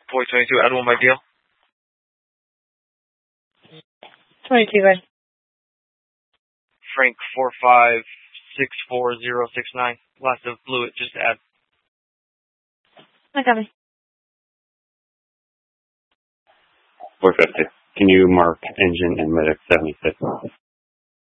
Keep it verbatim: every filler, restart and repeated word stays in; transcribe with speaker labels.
Speaker 1: four twenty-two, add one by deal.
Speaker 2: twenty-two, bud.
Speaker 1: Frank four five six four zero six nine. Last of Blewett, just add.
Speaker 2: I got me.
Speaker 3: four fifty. Can you mark engine and medic seventy-six?